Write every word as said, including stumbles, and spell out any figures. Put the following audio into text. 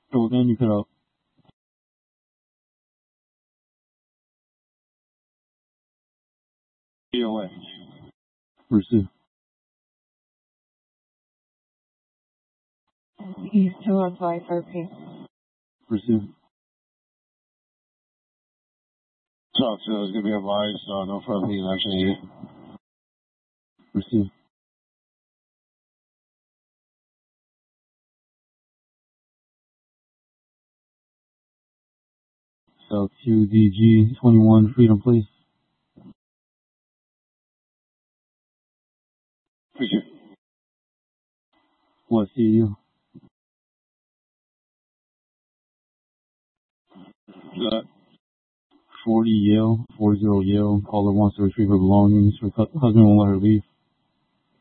So again, you cut out. D O A. Pursue. East two one five R P. Pursue. Talk to is going to be advised, uh, no further legal action needed. Pursue. South Q D G twenty-one Freedom Place. Appreciate it. What C U? Uh, forty Yale, forty Yale. Caller wants to retrieve her belongings. Her husband won't let her leave.